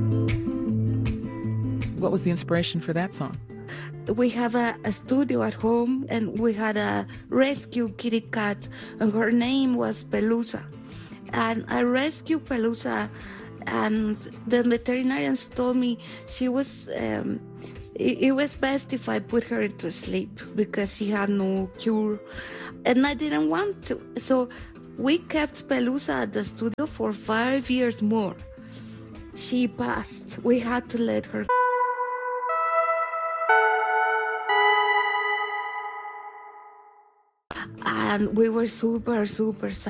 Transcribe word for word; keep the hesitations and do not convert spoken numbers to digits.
What was the inspiration for that song? We have a, a studio at home, and we had a rescue kitty cat, and her name was Pelusa. And I rescued Pelusa, and the veterinarians told me she was, um, it, it was best if I put her to sleep because she had no cure. And I didn't want to. So we kept Pelusa at the studio for five years more. She passed. We had to let her. And we were super, super sad.